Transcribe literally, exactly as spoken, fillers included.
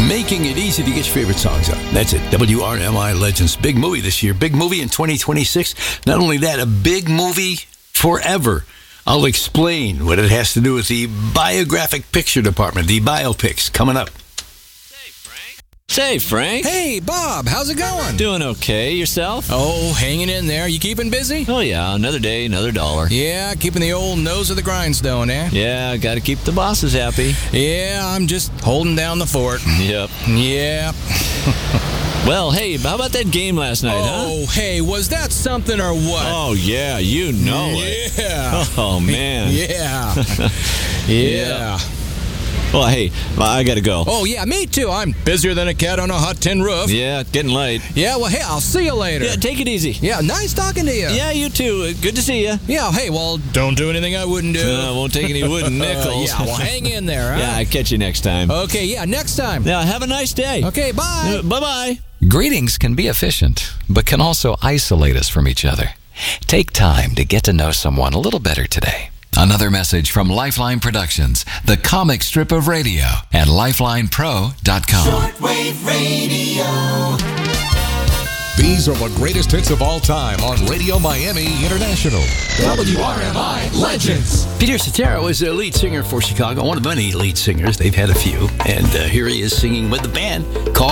Making it easy to get your favorite songs on. That's it. W R M I Legends. Big movie this year. Big movie in twenty twenty-six. Not only that, a big movie forever. I'll explain what it has to do with the biographic picture department, the biopics, coming up. Say, Frank. Hey, Bob. How's it going? Doing okay. Yourself? Oh, hanging in there. You keeping busy? Oh, yeah. Another day, another dollar. Yeah, keeping the old nose of the grindstone, eh? Yeah, got to keep the bosses happy. Yeah, I'm just holding down the fort. Yep. Yep. Well, hey, how about that game last night, huh? Oh, hey, was that something or what? Oh, yeah, you know it. Yeah. Oh, man. Yeah. Yeah. Well, hey, I got to go. Oh, yeah, me too. I'm busier than a cat on a hot tin roof. Yeah, getting late. Yeah, well, hey, I'll see you later. Yeah, take it easy. Yeah, nice talking to you. Yeah, you too. Good to see you. Yeah, hey, well, don't do anything I wouldn't do. I uh, won't take any wooden nickels. Uh, yeah, well, hang in there, huh? Yeah, I'll catch you next time. Okay, yeah, next time. Yeah, have a nice day. Okay, bye. Uh, bye-bye. Greetings can be efficient, but can also isolate us from each other. Take time to get to know someone a little better today. Another message from Lifeline Productions, the comic strip of radio, at lifeline pro dot com. Shortwave Radio. These are the greatest hits of all time on Radio Miami International. W R M I Legends. Peter Cetera was a lead singer for Chicago, one of many lead singers. They've had a few. And uh, here he is singing with the band called